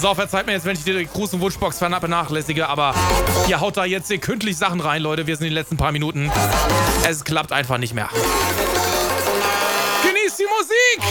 So, verzeiht mir jetzt, wenn ich die Gruß- und Wunschbox vernachlässige, aber ihr haut da jetzt sekündlich Sachen rein, Leute. Wir sind in den letzten paar Minuten. Es klappt einfach nicht mehr. Genießt die Musik!